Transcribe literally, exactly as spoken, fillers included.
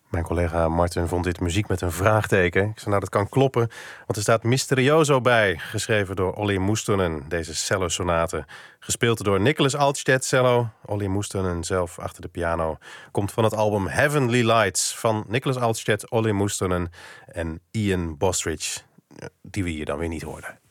Mijn collega Martin vond dit muziek met een vraagteken. Ik zei, nou, dat kan kloppen, want er staat Misterioso bij. Geschreven door Olli Mustonen, deze cello-sonate. Gespeeld door Nicholas Altstedt, cello. Olli Mustonen zelf achter de piano. Komt van het album Heavenly Lights van Nicholas Altstedt, Olli Mustonen en Ian Bostridge. Die we hier dan weer niet hoorden.